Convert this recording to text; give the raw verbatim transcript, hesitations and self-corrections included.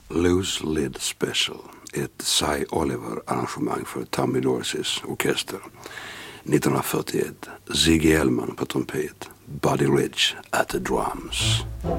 Loose Lid Special, ett Cy Oliver-arrangemang för Tommy Dorseys orkester. nittonhundrafyrtioett, Ziggy Elman på trumpet, Buddy Rich at the drums.